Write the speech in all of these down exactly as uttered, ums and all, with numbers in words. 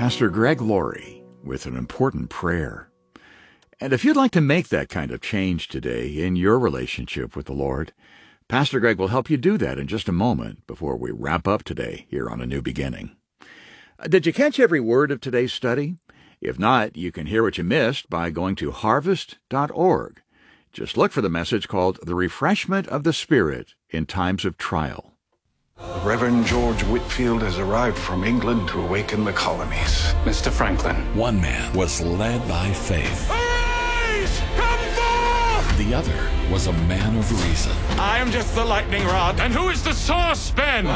Pastor Greg Laurie with an important prayer. And if you'd like to make that kind of change today in your relationship with the Lord, Pastor Greg will help you do that in just a moment before we wrap up today here on A New Beginning. Did you catch every word of today's study? If not, you can hear what you missed by going to harvest dot org. Just look for the message called The Refreshment of the Spirit in Times of Trial. The Reverend George Whitefield has arrived from England to awaken the colonies. Mister Franklin. One man was led by faith. Arise! Come forth! The other was a man of reason. I am just the lightning rod. And who is the saucepan?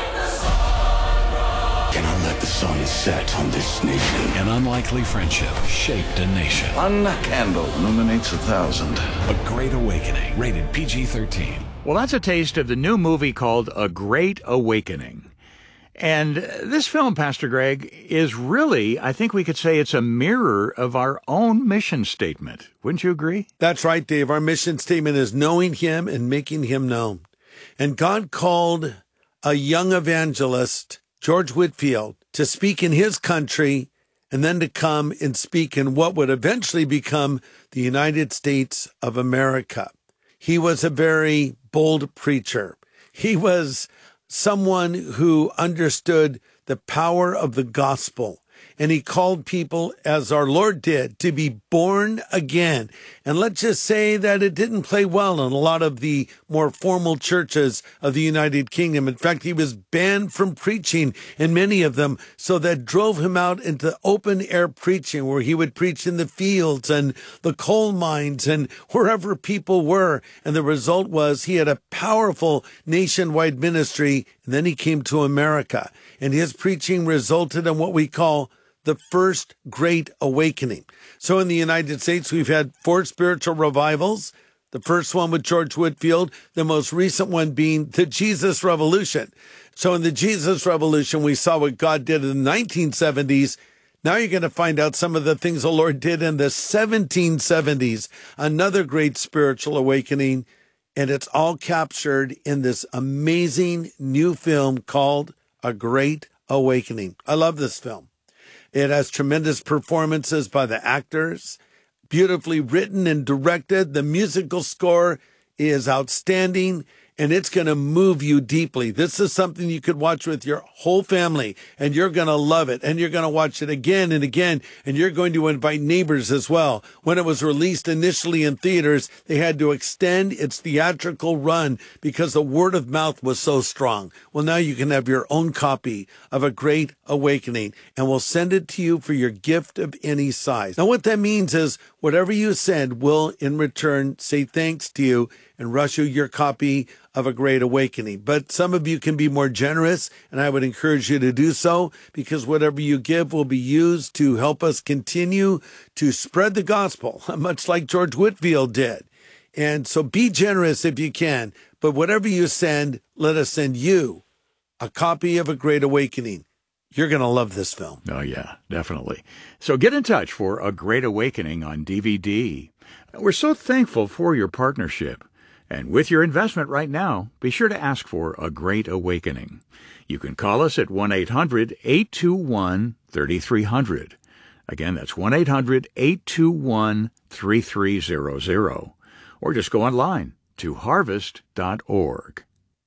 Cannot let the sun set on this nation. An unlikely friendship shaped a nation. One candle illuminates a thousand. A Great Awakening, rated P G thirteen. Well, that's a taste of the new movie called A Great Awakening. And this film, Pastor Greg, is really, I think we could say it's a mirror of our own mission statement. Wouldn't you agree? That's right, Dave. Our mission statement is knowing him and making him known. And God called a young evangelist, George Whitefield, to speak in his country and then to come and speak in what would eventually become the United States of America. He was a very bold preacher. He was someone who understood the power of the gospel. And he called people, as our Lord did, to be born again. And let's just say that it didn't play well in a lot of the more formal churches of the United Kingdom. In fact, he was banned from preaching in many of them. So that drove him out into open air preaching, where he would preach in the fields and the coal mines and wherever people were. And the result was he had a powerful nationwide ministry. And then he came to America, and his preaching resulted in what we call the first Great Awakening. So in the United States, we've had four spiritual revivals. The first one with George Whitefield, the most recent one being the Jesus Revolution. So in the Jesus Revolution, we saw what God did in the nineteen seventies. Now you're going to find out some of the things the Lord did in the seventeen seventies, another great spiritual awakening. And it's all captured in this amazing new film called A Great Awakening. I love this film. It has tremendous performances by the actors, beautifully written and directed. The musical score is outstanding, and it's going to move you deeply. This is something you could watch with your whole family, and you're going to love it, and you're going to watch it again and again, and you're going to invite neighbors as well. When it was released initially in theaters, they had to extend its theatrical run because the word of mouth was so strong. Well, now you can have your own copy of A Great Awakening, and we'll send it to you for your gift of any size. Now, what that means is whatever you send will, in return, say thanks to you and rush you your copy of A Great Awakening. But some of you can be more generous, and I would encourage you to do so, because whatever you give will be used to help us continue to spread the gospel, much like George Whitefield did. And so be generous if you can, but whatever you send, let us send you a copy of A Great Awakening. You're going to love this film. Oh, yeah, definitely. So get in touch for A Great Awakening on D V D. We're so thankful for your partnership. And with your investment right now, be sure to ask for A Great Awakening. You can call us at one eight hundred eight two one three three zero zero. Again, that's one eight hundred eight two one three three zero zero. Or just go online to harvest dot org.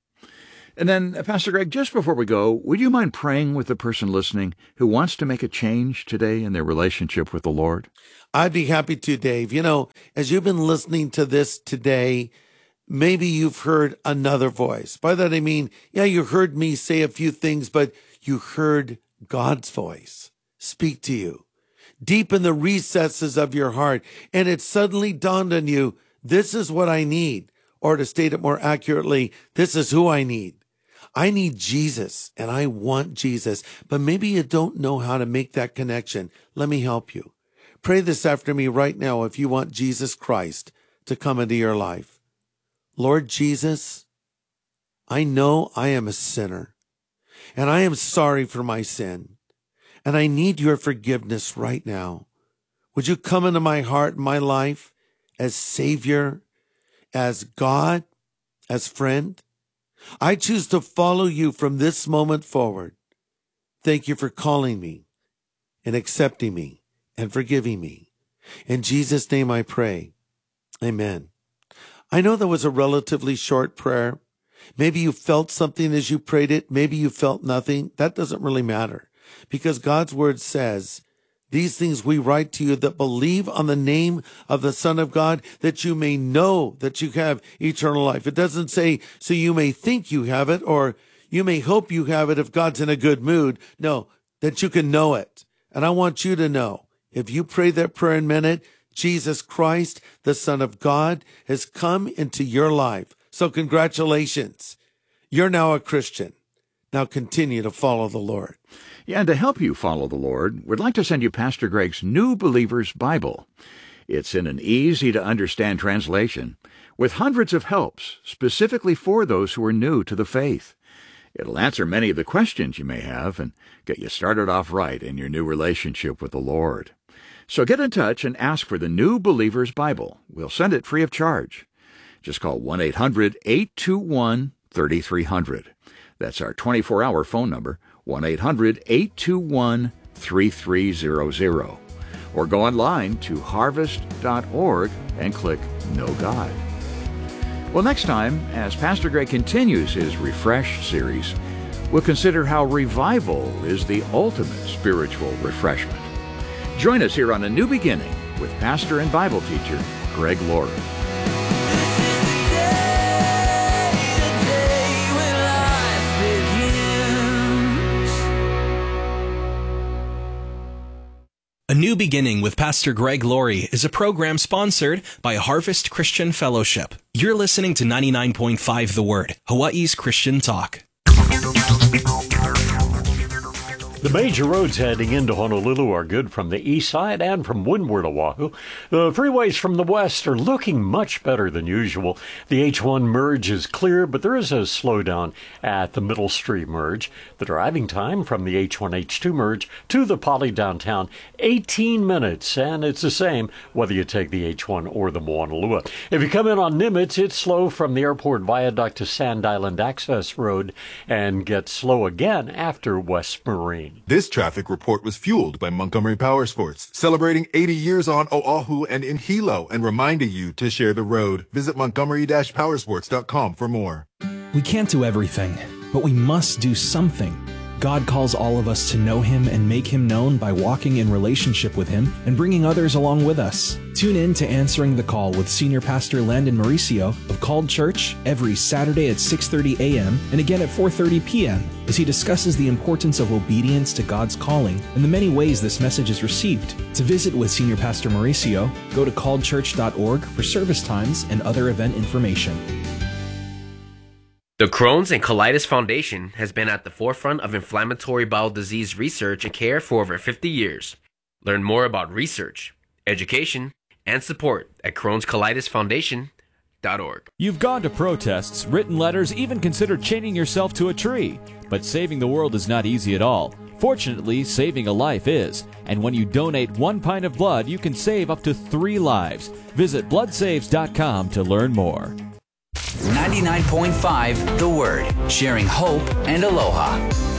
And then, Pastor Greg, just before we go, would you mind praying with the person listening who wants to make a change today in their relationship with the Lord? I'd be happy to, Dave. You know, as you've been listening to this today, maybe you've heard another voice. By that I mean, yeah, you heard me say a few things, but you heard God's voice speak to you deep in the recesses of your heart. And it suddenly dawned on you, this is what I need. Or to state it more accurately, this is who I need. I need Jesus, and I want Jesus. But maybe you don't know how to make that connection. Let me help you. Pray this after me right now if you want Jesus Christ to come into your life. Lord Jesus, I know I am a sinner, and I am sorry for my sin, and I need your forgiveness right now. Would you come into my heart and my life as Savior, as God, as friend? I choose to follow you from this moment forward. Thank you for calling me and accepting me and forgiving me. In Jesus' name I pray. Amen. I know that was a relatively short prayer. Maybe you felt something as you prayed it. Maybe you felt nothing. That doesn't really matter, because God's word says, these things we write to you that believe on the name of the Son of God, that you may know that you have eternal life. It doesn't say, so you may think you have it, or you may hope you have it if God's in a good mood. No, that you can know it. And I want you to know, if you pray that prayer and meant it, Jesus Christ, the Son of God, has come into your life. So congratulations. You're now a Christian. Now continue to follow the Lord. Yeah, and to help you follow the Lord, we'd like to send you Pastor Greg's New Believer's Bible. It's in an easy-to-understand translation with hundreds of helps specifically for those who are new to the faith. It'll answer many of the questions you may have and get you started off right in your new relationship with the Lord. So get in touch and ask for the New Believer's Bible. We'll send it free of charge. Just call one eight hundred eight two one three three zero zero. That's our twenty-four hour phone number, one eight hundred eight two one three three zero zero. Or go online to harvest dot org and click Know God. Well, next time, as Pastor Greg continues his Refresh series, we'll consider how revival is the ultimate spiritual refreshment. Join us here on A New Beginning with pastor and Bible teacher Greg Laurie. A New Beginning with Pastor Greg Laurie is a program sponsored by Harvest Christian Fellowship. You're listening to ninety-nine point five The Word, Hawaii's Christian talk. The major roads heading into Honolulu are good from the east side and from windward Oahu. The freeways from the west are looking much better than usual. The H one merge is clear, but there is a slowdown at the Middle Street merge. The driving time from the H one H two merge to the Poly downtown, eighteen minutes, and it's the same whether you take the H one or the Moanalua. If you come in on Nimitz, it's slow from the airport viaduct to Sand Island Access Road and gets slow again after West Marine. This traffic report was fueled by Montgomery Powersports, celebrating eighty years on Oahu and in Hilo, and reminding you to share the road. Visit montgomery dash powersports dot com for more. We can't do everything, but we must do something. God calls all of us to know Him and make Him known by walking in relationship with Him and bringing others along with us. Tune in to Answering the Call with Senior Pastor Landon Mauricio of Called Church every Saturday at six thirty a.m. and again at four thirty p.m. as he discusses the importance of obedience to God's calling and the many ways this message is received. To visit with Senior Pastor Mauricio, go to called church dot org for service times and other event information. The Crohn's and Colitis Foundation has been at the forefront of inflammatory bowel disease research and care for over fifty years. Learn more about research, education, and support at crohns colitis foundation dot org. You've gone to protests, written letters, even considered chaining yourself to a tree. But saving the world is not easy at all. Fortunately, saving a life is. And when you donate one pint of blood, you can save up to three lives. Visit blood saves dot com to learn more. ninety-nine point five The Word, sharing hope and aloha.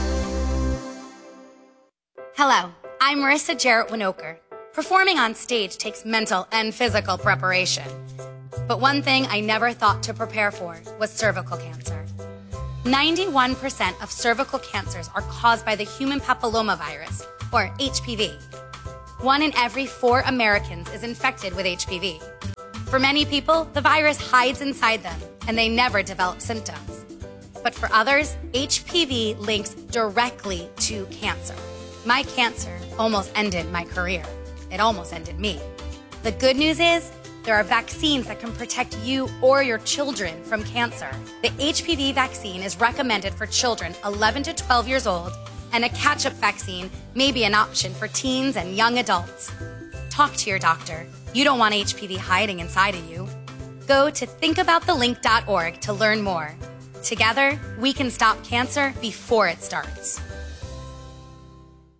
Hello, I'm Marissa Jarrett Winokur. Performing on stage takes mental and physical preparation. But one thing I never thought to prepare for was cervical cancer. ninety-one percent of cervical cancers are caused by the human papillomavirus, or H P V. One in every four Americans is infected with H P V. For many people, the virus hides inside them, and they never develop symptoms. But for others, H P V links directly to cancer. My cancer almost ended my career. It almost ended me. The good news is, there are vaccines that can protect you or your children from cancer. The H P V vaccine is recommended for children eleven to twelve years old, and a catch-up vaccine may be an option for teens and young adults. Talk to your doctor. You don't want H P V hiding inside of you. Go to think about the link dot org to learn more. Together, we can stop cancer before it starts.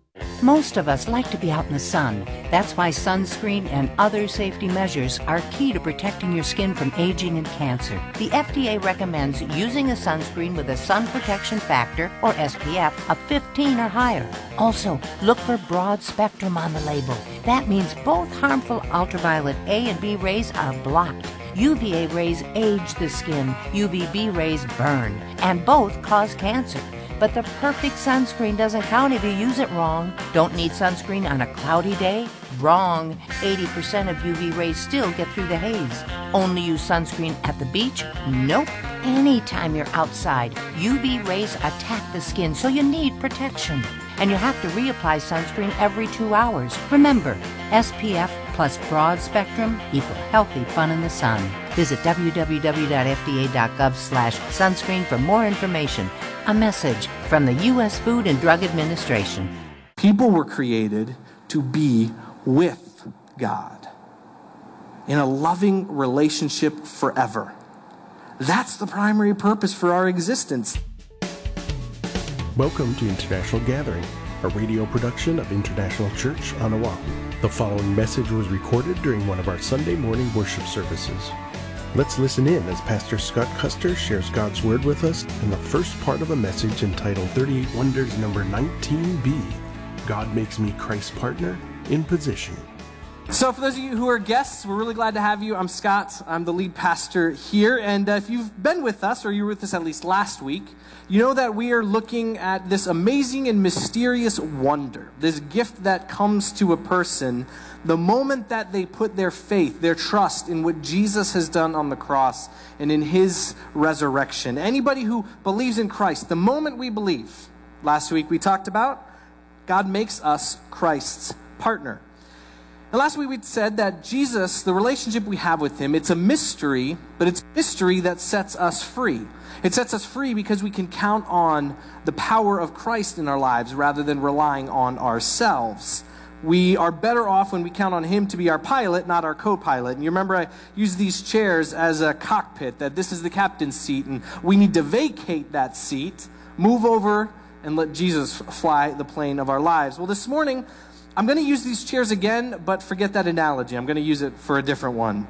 Most of us like to be out in the sun. That's why sunscreen and other safety measures are key to protecting your skin from aging and cancer. The F D A recommends using a sunscreen with a sun protection factor, or S P F, of fifteen or higher. Also, look for broad spectrum on the label. That means both harmful ultraviolet A and B rays are blocked. U V A rays age the skin, U V B rays burn, and both cause cancer. But the perfect sunscreen doesn't count if you use it wrong. Don't need sunscreen on a cloudy day? Wrong. eighty percent of U V rays still get through the haze. Only use sunscreen at the beach? Nope. Anytime you're outside, U V rays attack the skin, so you need protection. And you have to reapply sunscreen every two hours. Remember, S P F plus broad spectrum equal healthy fun in the sun. Visit w w w dot f d a dot gov slash sunscreen for more information. A message from the U S Food and Drug Administration. People were created to be with God in a loving relationship forever. That's the primary purpose for our existence. Welcome to International Gathering, a radio production of International Church on Oahu. The following message was recorded during one of our Sunday morning worship services. Let's listen in as Pastor Scott Custer shares God's Word with us in the first part of a message entitled thirty-eight Wonders number nineteen B, God Makes Me Christ's Partner in Position. So for those of you who are guests, we're really glad to have you. I'm Scott. I'm the lead pastor here. And uh, if you've been with us, or you were with us at least last week, you know that we are looking at this amazing and mysterious wonder, this gift that comes to a person the moment that they put their faith, their trust in what Jesus has done on the cross and in his resurrection. Anybody who believes in Christ, the moment we believe, last week we talked about, God makes us Christ's partner. And last week we said that Jesus, the relationship we have with him, it's a mystery, but it's a mystery that sets us free. It sets us free because we can count on the power of Christ in our lives rather than relying on ourselves. We are better off when we count on him to be our pilot, not our co-pilot. And you remember I used these chairs as a cockpit, that this is the captain's seat, and we need to vacate that seat, move over, and let Jesus fly the plane of our lives. Well, this morning, I'm going to use these chairs again, but forget that analogy. I'm going to use it for a different one.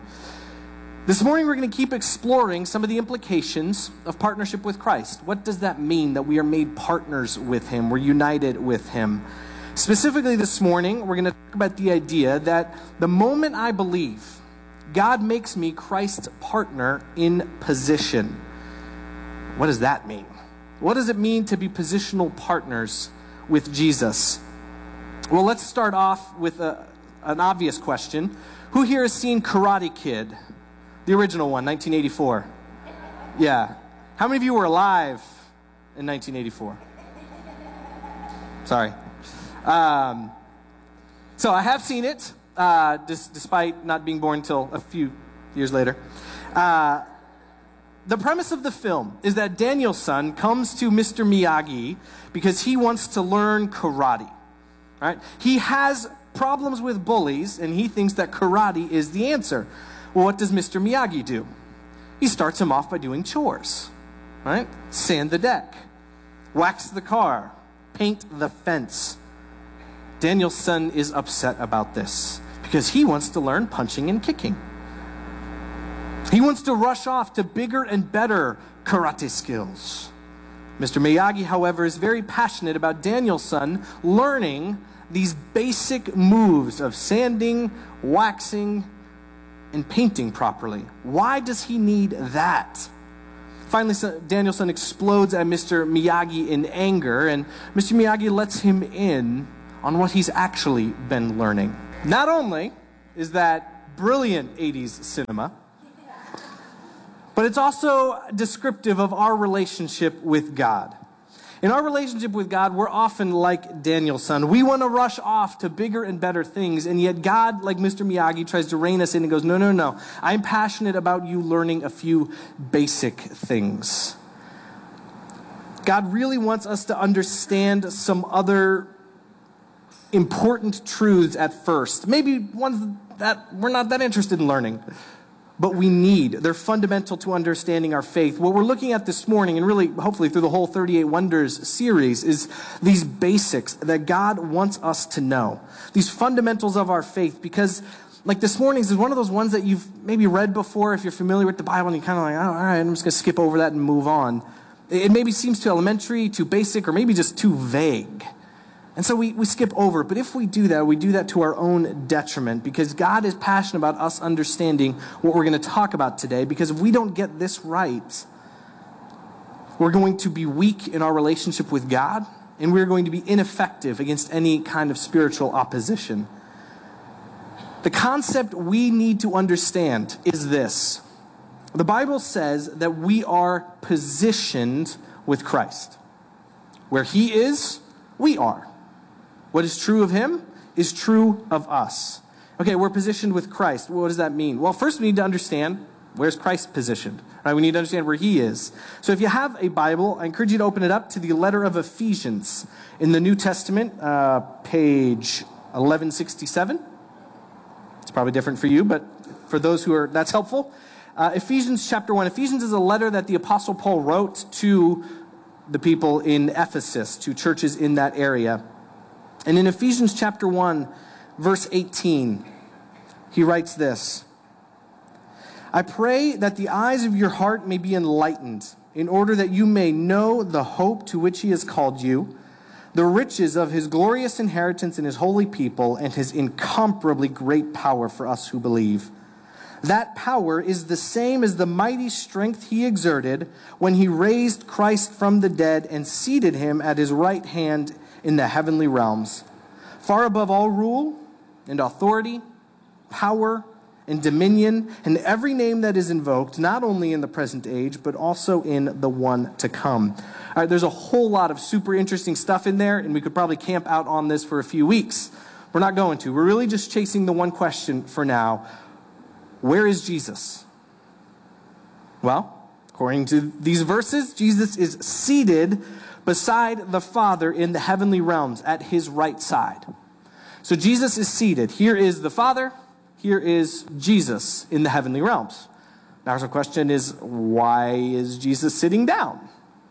This morning, we're going to keep exploring some of the implications of partnership with Christ. What does that mean, that we are made partners with him, we're united with him? Specifically this morning, we're going to talk about the idea that the moment I believe, God makes me Christ's partner in position. What does that mean? What does it mean to be positional partners with Jesus? Well, let's start off with a, an obvious question. Who here has seen Karate Kid? The original one, nineteen eighty-four. Yeah. How many of you were alive in nineteen eighty-four? Sorry. Um, so I have seen it, uh, dis- despite not being born until a few years later. Uh, the premise of the film is that Daniel-san comes to Mister Miyagi because he wants to learn karate. Right? He has problems with bullies, and he thinks that karate is the answer. Well, what does Mister Miyagi do? He starts him off by doing chores. Right? Sand the deck, wax the car, paint the fence. Daniel's son is upset about this because he wants to learn punching and kicking. He wants to rush off to bigger and better karate skills. Mister Miyagi, however, is very passionate about Daniel's son learning these basic moves of sanding, waxing, and painting properly. Why does he need that? Finally, Daniel's son explodes at Mister Miyagi in anger, and Mister Miyagi lets him in on what he's actually been learning. Not only is that brilliant eighties cinema, but it's also descriptive of our relationship with God. In our relationship with God, we're often like Daniel's son. We want to rush off to bigger and better things, and yet God, like Mister Miyagi, tries to rein us in and goes, no, no, no. I'm passionate about you learning a few basic things. God really wants us to understand some other important truths at first. Maybe ones that we're not that interested in learning. but we need. They're fundamental to understanding our faith. What we're looking at this morning, and really hopefully through the whole thirty-eight Wonders series, is these basics that God wants us to know. These fundamentals of our faith, because like this morning's is one of those ones that you've maybe read before if you're familiar with the Bible, and you're kind of like, oh, all right, I'm just going to skip over that and move on. It maybe seems too elementary, too basic, or maybe just too vague. And so we, we skip over it. But if we do that, we do that to our own detriment, because God is passionate about us understanding what we're going to talk about today. Because if we don't get this right, we're going to be weak in our relationship with God, and we're going to be ineffective against any kind of spiritual opposition. The concept we need to understand is this. The Bible says that we are positioned with Christ. Where he is, we are. What is true of him is true of us. Okay, we're positioned with Christ. What does that mean? Well, first we need to understand where's Christ positioned. Right? We need to understand where he is. So if you have a Bible, I encourage you to open it up to the letter of Ephesians in the New Testament, uh, page eleven sixty-seven. It's probably different for you, but for those who are, that's helpful. Uh, Ephesians chapter one. Ephesians is a letter that the Apostle Paul wrote to the people in Ephesus, to churches in that area. And in Ephesians chapter one, verse eighteen, he writes this: I pray that the eyes of your heart may be enlightened, in order that you may know the hope to which he has called you, the riches of his glorious inheritance in his holy people, and his incomparably great power for us who believe. That power is the same as the mighty strength he exerted when he raised Christ from the dead and seated him at his right hand in the heavenly realms, far above all rule and authority, power and dominion, and every name that is invoked, not only in the present age, but also in the one to come. All right, there's a whole lot of super interesting stuff in there, and we could probably camp out on this for a few weeks. We're not going to. We're really just chasing the one question for now. Where is Jesus? Well, according to these verses, Jesus is seated beside the Father in the heavenly realms at his right side. So Jesus is seated. Here is the Father. Here is Jesus in the heavenly realms. Now the question is, why is Jesus sitting down?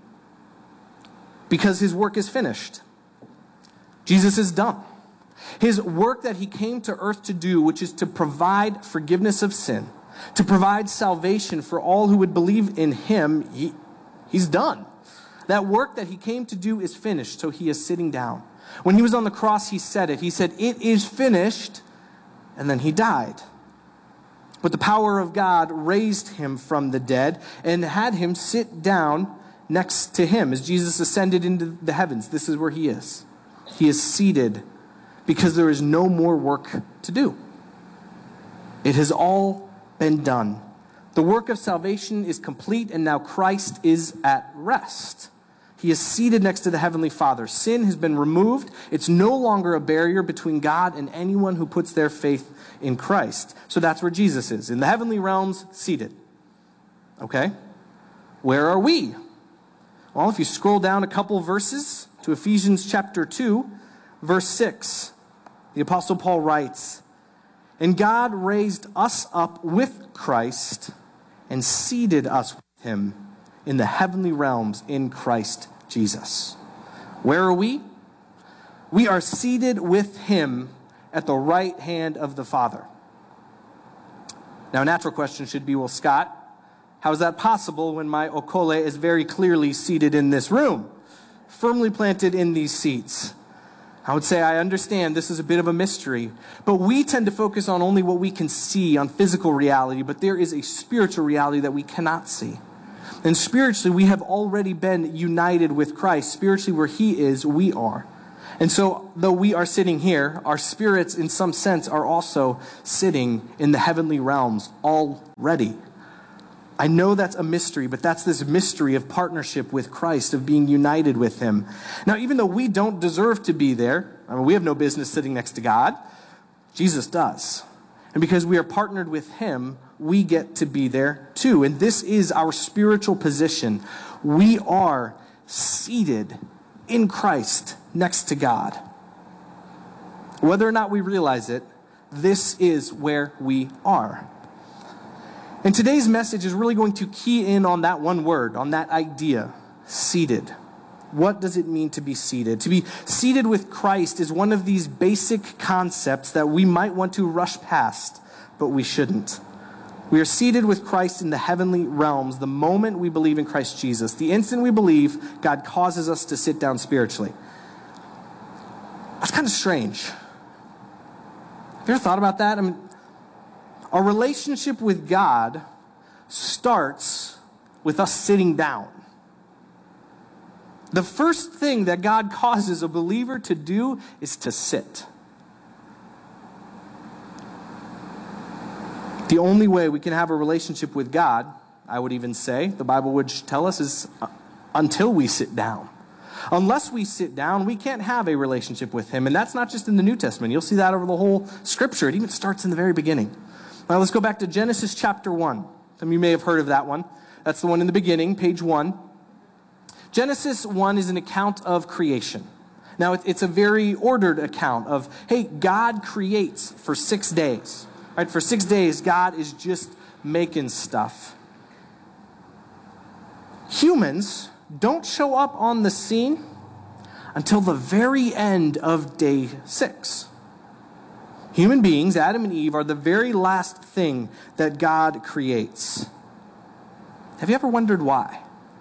Because his work is finished. Jesus is done. His work that he came to earth to do, which is to provide forgiveness of sin, to provide salvation for all who would believe in him, he, he's done. That work that he came to do is finished, so he is sitting down. When he was on the cross, he said it. He said, it is finished, and then he died. But the power of God raised him from the dead and had him sit down next to him as Jesus ascended into the heavens. This is where he is. He is seated because there is no more work to do. It has all been done. The work of salvation is complete, and now Christ is at rest. He is seated next to the Heavenly Father. Sin has been removed. It's no longer a barrier between God and anyone who puts their faith in Christ. So that's where Jesus is, in the heavenly realms, seated. Okay? Where are we? Well, if you scroll down a couple verses to Ephesians chapter two, verse six, the Apostle Paul writes, and God raised us up with Christ and seated us with him in the heavenly realms in Christ Jesus. Where are we? We are seated with him at the right hand of the Father. Now, a natural question should be, well, Scott, how is that possible when my okole is very clearly seated in this room, firmly planted in these seats? I would say I understand this is a bit of a mystery, but we tend to focus on only what we can see, on physical reality, but there is a spiritual reality that we cannot see. And spiritually, we have already been united with Christ. Spiritually, where he is, we are. And so, though we are sitting here, our spirits, in some sense, are also sitting in the heavenly realms already. I know that's a mystery, but that's this mystery of partnership with Christ, of being united with him. Now, even though we don't deserve to be there, I mean, we have no business sitting next to God, Jesus does. And because we are partnered with him, we get to be there too. And this is our spiritual position. We are seated in Christ next to God. Whether or not we realize it, this is where we are. And today's message is really going to key in on that one word, on that idea, seated. What does it mean to be seated? To be seated with Christ is one of these basic concepts that we might want to rush past, but we shouldn't. We are seated with Christ in the heavenly realms the moment we believe in Christ Jesus. The instant we believe, God causes us to sit down spiritually. That's kind of strange. Have you ever thought about that? I mean, our relationship with God starts with us sitting down. The first thing that God causes a believer to do is to sit. The only way we can have a relationship with God, I would even say, the Bible would tell us, is until we sit down. Unless we sit down, we can't have a relationship with him. And that's not just in the New Testament. You'll see that over the whole scripture. It even starts in the very beginning. Now let's go back to Genesis chapter one. Some of you may have heard of that one. That's the one in the beginning, page one. Genesis one is an account of creation. Now it's a very ordered account of, hey, God creates for six days. Right? For six days, God is just making stuff. Humans don't show up on the scene until the very end of day six. Human beings, Adam and Eve, are the very last thing that God creates. Have you ever wondered why?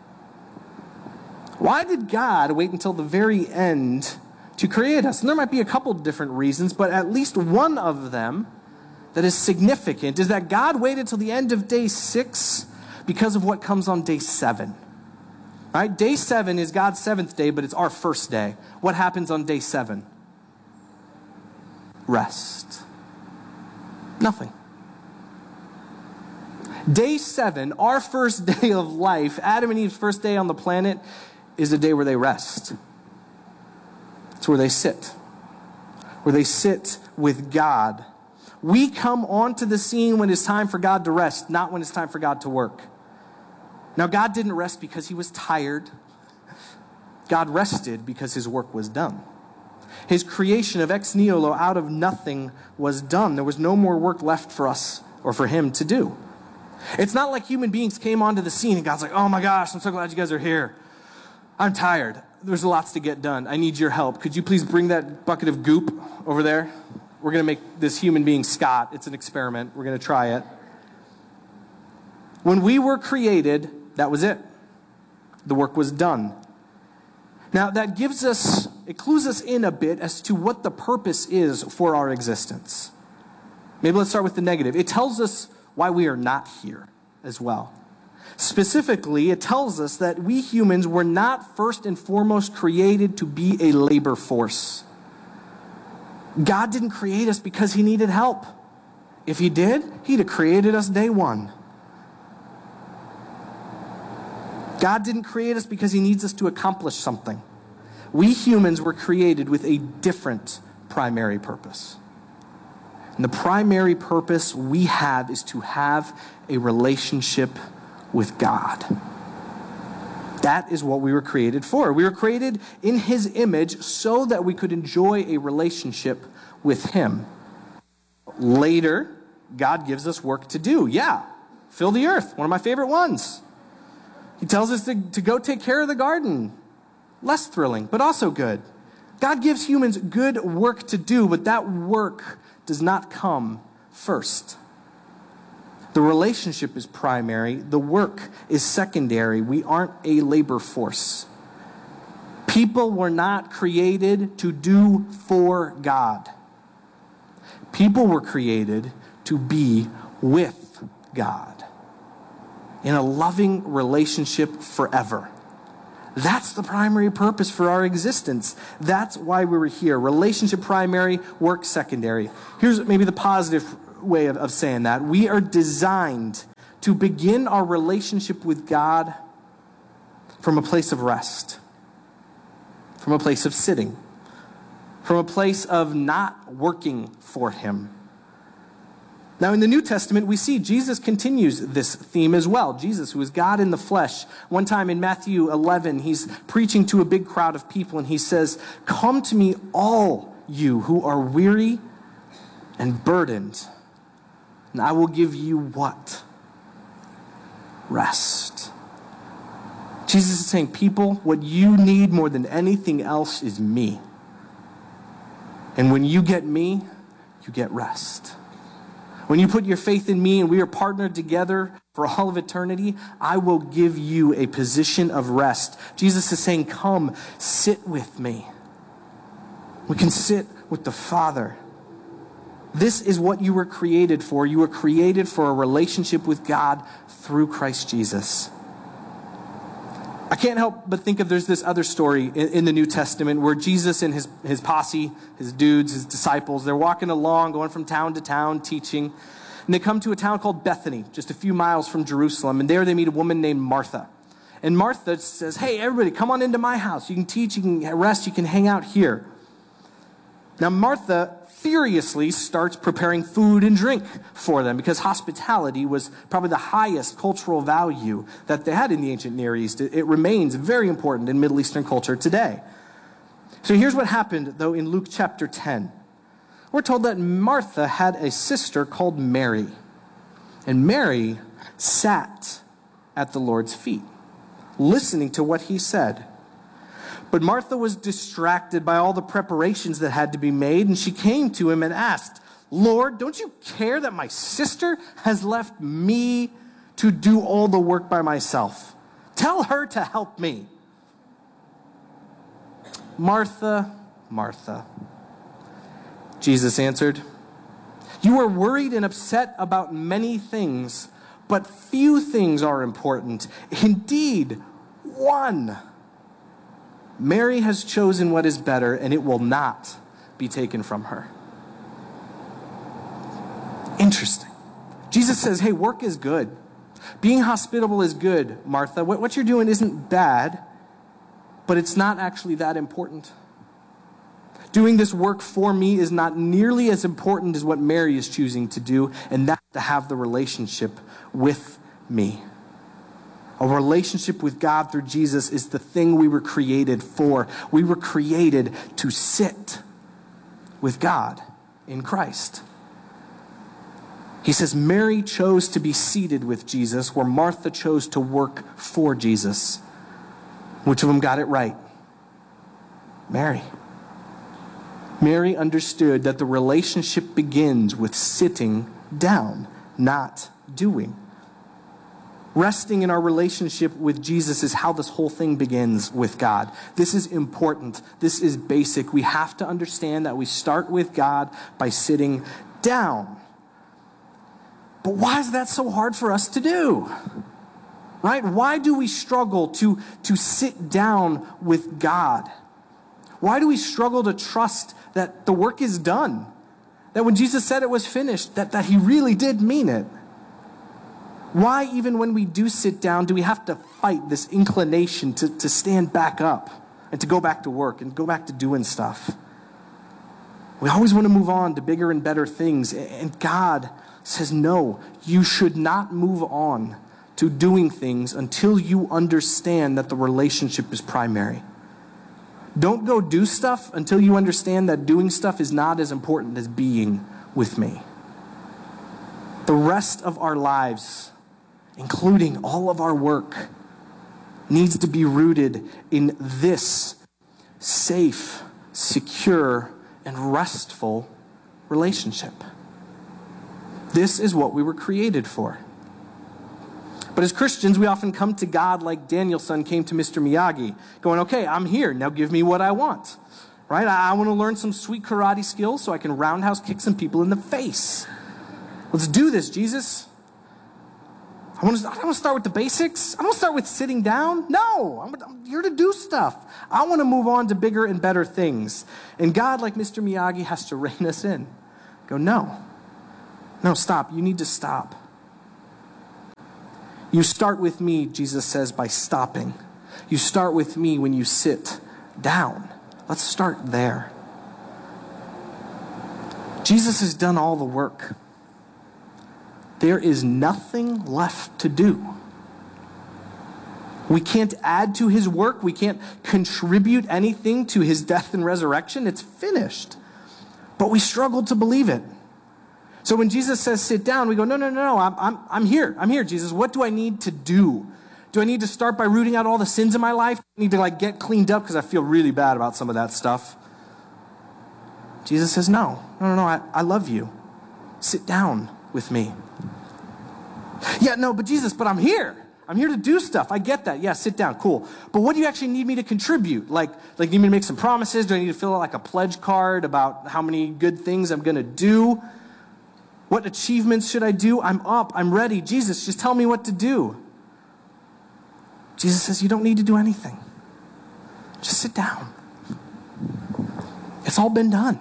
Why did God wait until the very end to create us? And there might be a couple different reasons, but at least one of them that is significant is that God waited till the end of day six because of what comes on day seven. All right, day seven is God's seventh day, but it's our first day. What happens on day seven? Rest. Nothing. Day seven, our first day of life, Adam and Eve's first day on the planet, is a day where they rest. It's where they sit. Where they sit with God. We come onto the scene when it's time for God to rest, not when it's time for God to work. Now, God didn't rest because he was tired. God rested because his work was done. His creation of ex nihilo, out of nothing, was done. There was no more work left for us or for him to do. It's not like human beings came onto the scene and God's like, oh my gosh, I'm so glad you guys are here. I'm tired. There's lots to get done. I need your help. Could you please bring that bucket of goop over there? We're going to make this human being Scott. It's an experiment. We're going to try it. When we were created, that was it. The work was done. Now, that gives us, it clues us in a bit as to what the purpose is for our existence. Maybe let's start with the negative. It tells us why we are not here as well. Specifically, it tells us that we humans were not first and foremost created to be a labor force. God didn't create us because he needed help. If he did, he'd have created us day one. God didn't create us because he needs us to accomplish something. We humans were created with a different primary purpose. And the primary purpose we have is to have a relationship with God. That is what we were created for. We were created in his image so that we could enjoy a relationship with him. Later, God gives us work to do. Yeah, fill the earth, one of my favorite ones. He tells us to, to go take care of the garden. Less thrilling, but also good. God gives humans good work to do, but that work does not come first. The relationship is primary. The work is secondary. We aren't a labor force. People were not created to do for God. People were created to be with God in a loving relationship forever. That's the primary purpose for our existence. That's why we were here. Relationship primary, work secondary. Here's maybe the positive way of, of saying that. We are designed to begin our relationship with God from a place of rest, from a place of sitting, from a place of not working for him. Now, in the New Testament, we see Jesus continues this theme as well. Jesus, who is God in the flesh. One time in Matthew eleven, he's preaching to a big crowd of people, and he says, "Come to me, all you who are weary and burdened, and I will give you" what? rest. Jesus is saying, people, what you need more than anything else is me. And when you get me, you get rest. When you put your faith in me and we are partnered together for all of eternity, I will give you a position of rest. Jesus is saying, come, sit with me. We can sit with the Father. This is what you were created for. You were created for a relationship with God through Christ Jesus. I can't help but think of there's this other story in, in the New Testament where Jesus and his, his posse, his dudes, his disciples, they're walking along, going from town to town, teaching. And they come to a town called Bethany, just a few miles from Jerusalem. And there they meet a woman named Martha. And Martha says, hey, everybody, come on into my house. You can teach, you can rest, you can hang out here. Now, Martha furiously starts preparing food and drink for them because hospitality was probably the highest cultural value that they had in the ancient Near East. It, it remains very important in Middle Eastern culture today. So here's what happened, though, in Luke chapter ten. We're told that Martha had a sister called Mary. And Mary sat at the Lord's feet, listening to what he said. But Martha was distracted by all the preparations that had to be made, and she came to him and asked, Lord, don't you care that my sister has left me to do all the work by myself? Tell her to help me. Martha, Martha, Jesus answered, you are worried and upset about many things, but few things are important. Indeed, one. Mary has chosen what is better, and it will not be taken from her. Interesting. Jesus says, hey, work is good. Being hospitable is good, Martha. What, what you're doing isn't bad, but it's not actually that important. Doing this work for me is not nearly as important as what Mary is choosing to do, and that's to have the relationship with me. A relationship with God through Jesus is the thing we were created for. We were created to sit with God in Christ. He says Mary chose to be seated with Jesus, where Martha chose to work for Jesus. Which of them got it right? Mary. Mary understood that the relationship begins with sitting down, not doing. Resting in our relationship with Jesus is how this whole thing begins with God. This is important. This is basic. We have to understand that we start with God by sitting down. But why is that so hard for us to do? Right? Why do we struggle to, to sit down with God? Why do we struggle to trust that the work is done? That when Jesus said it was finished, that, that he really did mean it? Why, even when we do sit down, do we have to fight this inclination to, to stand back up and to go back to work and go back to doing stuff? We always want to move on to bigger and better things. And God says, no, you should not move on to doing things until you understand that the relationship is primary. Don't go do stuff until you understand that doing stuff is not as important as being with me. The rest of our lives, including all of our work, needs to be rooted in this safe, secure, and restful relationship. This is what we were created for. But as Christians, we often come to God like Daniel's son came to Mister Miyagi, going, okay, I'm here, now give me what I want. Right? I, I want to learn some sweet karate skills so I can roundhouse kick some people in the face. Let's do this, Jesus. I want to, I don't want to start with the basics. I don't want to start with sitting down. No, I'm, I'm here to do stuff. I want to move on to bigger and better things. And God, like Mister Miyagi, has to rein us in. Go, no. No, stop. You need to stop. You start with me, Jesus says, by stopping. You start with me when you sit down. Let's start there. Jesus has done all the work. There is nothing left to do. We can't add to his work. We can't contribute anything to his death and resurrection. It's finished. But we struggle to believe it. So when Jesus says sit down, we go, no, no, no, no, I'm, I'm, I'm here. I'm here, Jesus. What do I need to do? Do I need to start by rooting out all the sins in my life? Do I need to like get cleaned up because I feel really bad about some of that stuff? Jesus says, no, no, no, no, I, I love you. Sit down with me. Yeah, no, but Jesus, but I'm here. I'm here to do stuff. I get that. Yeah, sit down. Cool. But what do you actually need me to contribute? Like, like need me to make some promises? Do I need to fill out like a pledge card about how many good things I'm going to do? What achievements should I do? I'm up. I'm ready. Jesus, just tell me what to do. Jesus says, you don't need to do anything. Just sit down. It's all been done.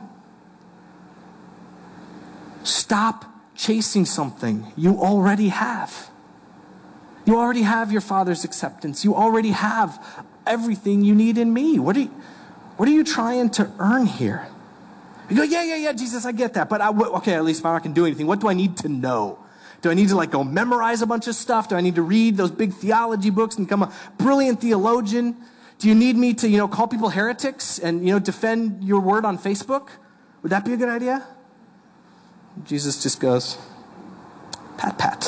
Stop chasing something you already have. You already have your Father's acceptance. You already have everything you need in me. What are you, what are you trying to earn here? You go, yeah, yeah, yeah, Jesus, I get that. But, I, okay, at least if I can do anything, what do I need to know? Do I need to like go memorize a bunch of stuff? Do I need to read those big theology books and become a brilliant theologian? Do you need me to, you know, call people heretics and, you know, defend your word on Facebook? Would that be a good idea? Jesus just goes, pat, pat.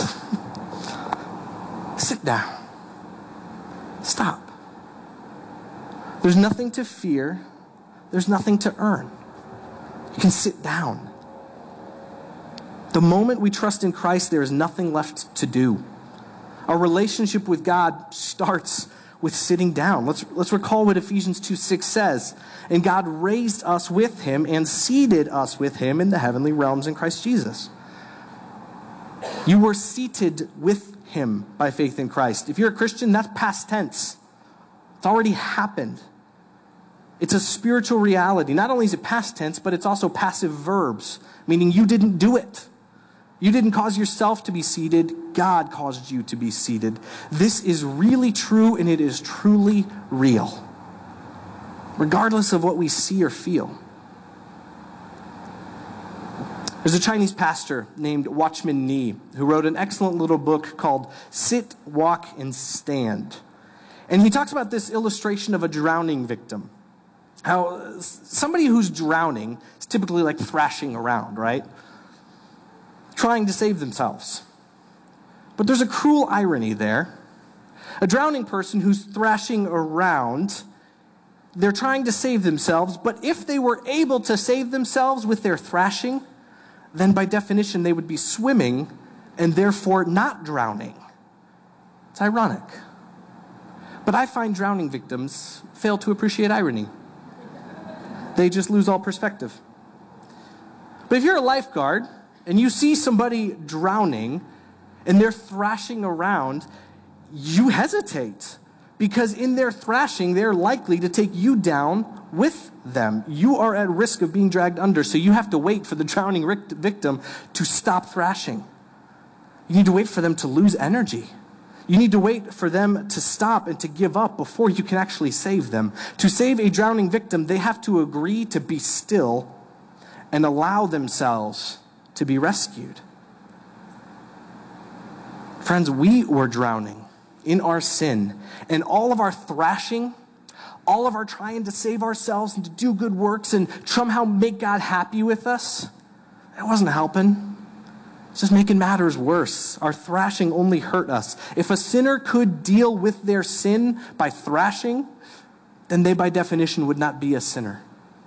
Sit down. Stop. There's nothing to fear. There's nothing to earn. You can sit down. The moment we trust in Christ, there is nothing left to do. Our relationship with God starts with sitting down. Let's, let's recall what Ephesians two six says. And God raised us with him and seated us with him in the heavenly realms in Christ Jesus. You were seated with him by faith in Christ. If you're a Christian, that's past tense. It's already happened. It's a spiritual reality. Not only is it past tense, but it's also passive verbs, meaning you didn't do it. You didn't cause yourself to be seated. God caused you to be seated. This is really true, and it is truly real, regardless of what we see or feel. There's a Chinese pastor named Watchman Nee who wrote an excellent little book called Sit, Walk, and Stand. And he talks about this illustration of a drowning victim. How somebody who's drowning is typically like thrashing around, right? Trying to save themselves. But there's a cruel irony there. A drowning person who's thrashing around, they're trying to save themselves, but if they were able to save themselves with their thrashing, then by definition they would be swimming and therefore not drowning. It's ironic. But I find drowning victims fail to appreciate irony. They just lose all perspective. But if you're a lifeguard and you see somebody drowning and they're thrashing around, you hesitate. Because in their thrashing, they're likely to take you down with them. You are at risk of being dragged under, so you have to wait for the drowning victim to stop thrashing. You need to wait for them to lose energy. You need to wait for them to stop and to give up before you can actually save them. To save a drowning victim, they have to agree to be still and allow themselves to be rescued. Friends, we were drowning in our sin, and all of our thrashing, all of our trying to save ourselves and to do good works and somehow make God happy with us, it wasn't helping. It's just making matters worse. Our thrashing only hurt us. If a sinner could deal with their sin by thrashing, then they by definition would not be a sinner.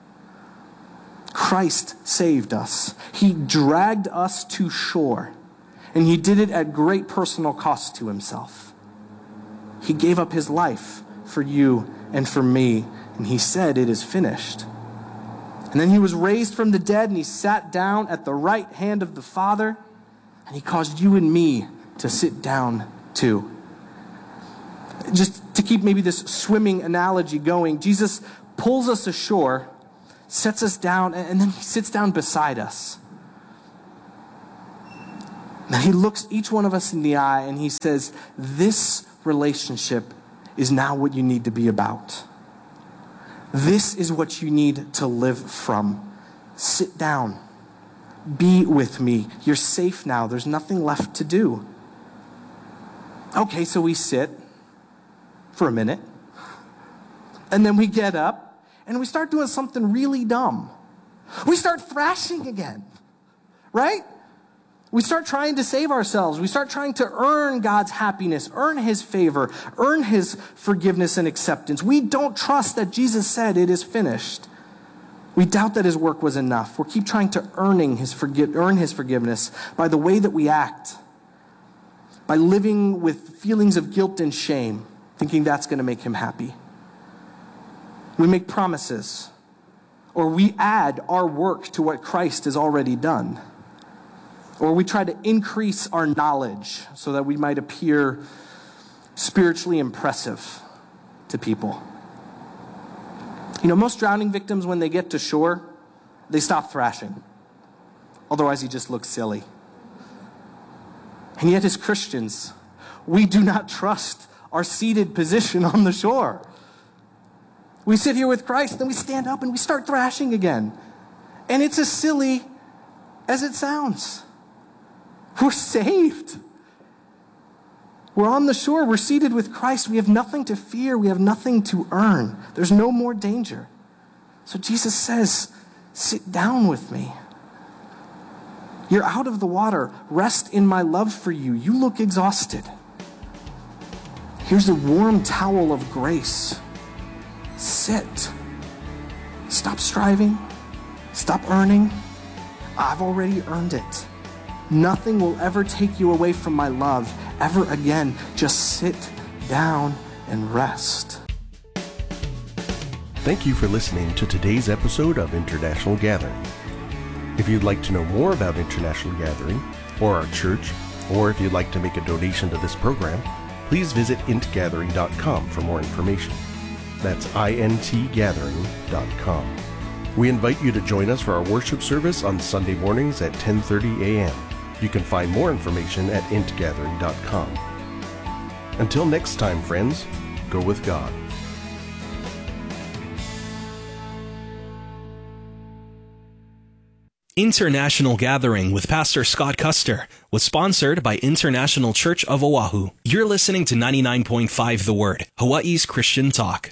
Christ saved us. He dragged us to shore, and he did it at great personal cost to himself. He gave up his life for you and for me, and he said, "It is finished." And then he was raised from the dead, and he sat down at the right hand of the Father, and he caused you and me to sit down too. Just to keep maybe this swimming analogy going, Jesus pulls us ashore, sets us down, and then he sits down beside us. Now he looks each one of us in the eye and he says, this relationship is now what you need to be about. This is what you need to live from. Sit down. Be with me. You're safe now. There's nothing left to do. Okay, so we sit for a minute, and then we get up, and we start doing something really dumb. We start thrashing again, right? We start trying to save ourselves. We start trying to earn God's happiness, earn his favor, earn his forgiveness and acceptance. We don't trust that Jesus said it is finished. We doubt that his work was enough. We keep trying to earning his forgive, earn his forgiveness by the way that we act, by living with feelings of guilt and shame, thinking that's going to make him happy. We make promises, or we add our work to what Christ has already done. Or we try to increase our knowledge so that we might appear spiritually impressive to people. You know, most drowning victims, when they get to shore, they stop thrashing. Otherwise, you just look silly. And yet, as Christians, we do not trust our seated position on the shore. We sit here with Christ, then we stand up and we start thrashing again. And it's as silly as it sounds. We're saved. We're on the shore. We're seated with Christ. We have nothing to fear. We have nothing to earn. There's no more danger. So Jesus says, sit down with me. You're out of the water. Rest in my love for you. You look exhausted. Here's the warm towel of grace. Sit. Stop striving. Stop earning. I've already earned it. Nothing will ever take you away from my love ever again. Just sit down and rest. Thank you for listening to today's episode of International Gathering. If you'd like to know more about International Gathering or our church, or if you'd like to make a donation to this program, please visit int gathering dot com for more information. That's int gathering dot com. We invite you to join us for our worship service on Sunday mornings at ten thirty a.m. You can find more information at int gathering dot com. Until next time, friends, go with God. International Gathering with Pastor Scott Custer was sponsored by International Church of Oahu. You're listening to ninety-nine point five The Word, Hawaii's Christian talk.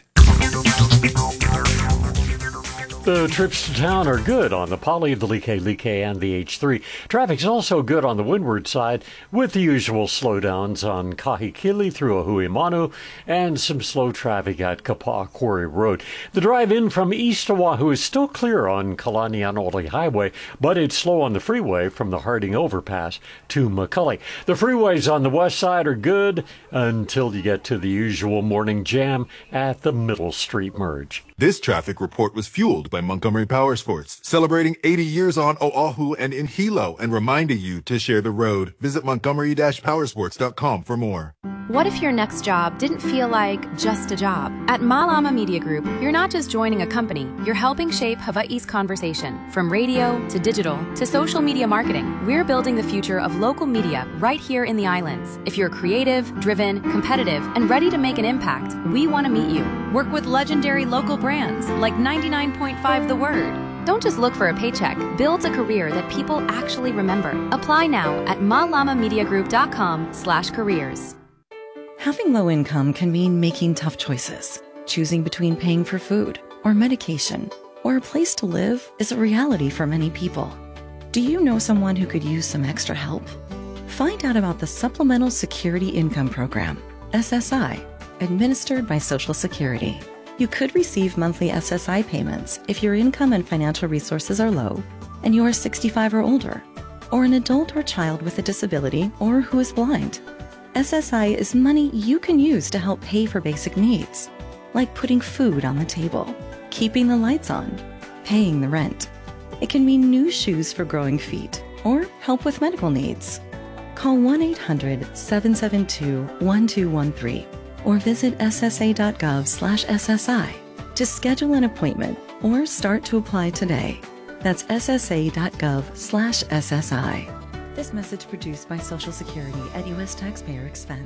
The trips to town are good on the Poly, the Like, Like, and the H three. Traffic's also good on the windward side, with the usual slowdowns on Kahikili through Ohuimanu, and some slow traffic at Kapaa Quarry Road. The drive in from East Oahu is still clear on Kalanianaole Highway, but it's slow on the freeway from the Harding Overpass to McCully. The freeways on the west side are good until you get to the usual morning jam at the Middle Street Merge. This traffic report was fueled by Montgomery Power Sports, celebrating eighty years on Oahu and in Hilo, and reminding you to share the road. Visit montgomery dash powersports dot com for more. What if your next job didn't feel like just a job? At Malama Media Group, you're not just joining a company, you're helping shape Hawaii's conversation. From radio to digital to social media marketing, we're building the future of local media right here in the islands. If you're creative, driven, competitive, and ready to make an impact, we want to meet you. Work with legendary local brands like ninety-nine point five The Word. Don't just look for a paycheck. Build a career that people actually remember. Apply now at malama media group dot com slash careers. Having low income can mean making tough choices. Choosing between paying for food or medication or a place to live is a reality for many people. Do you know someone who could use some extra help? Find out about the Supplemental Security Income Program, S S I, administered by Social Security. You could receive monthly S S I payments if your income and financial resources are low and you are sixty-five or older, or an adult or child with a disability or who is blind. S S I is money you can use to help pay for basic needs, like putting food on the table, keeping the lights on, paying the rent. It can mean new shoes for growing feet or help with medical needs. Call one eight hundred seven seven two one two one three or visit s s a dot gov slash S S I to schedule an appointment or start to apply today. That's s s a dot gov slash S S I. This message produced by Social Security at U S taxpayer expense.